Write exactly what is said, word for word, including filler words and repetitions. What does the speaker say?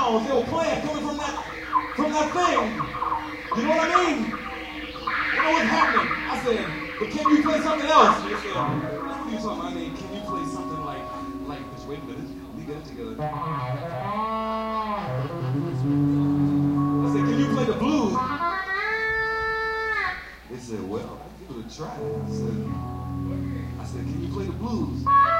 sounds they were playing coming from that, from that thing. You know what I mean? You know what's happening? I said, but can you play something else? They said, what are you talking about? I mean, can you play something like, like, just wait a minute, we get it together. I said, can you play the blues? They said, well, I'll give it a try. I said, I said, can you play the blues?